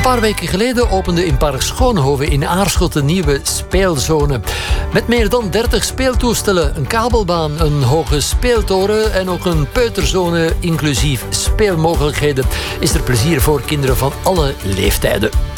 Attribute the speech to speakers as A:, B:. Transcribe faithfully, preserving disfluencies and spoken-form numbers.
A: paar weken geleden opende in Park Schoonhoven in Aarschot een nieuwe speelzone. Met meer dan dertig speeltoestellen, een kabelbaan, een hoge speeltoren en ook een peuterzone inclusief speelmogelijkheden is er plezier voor kinderen van alle leeftijden.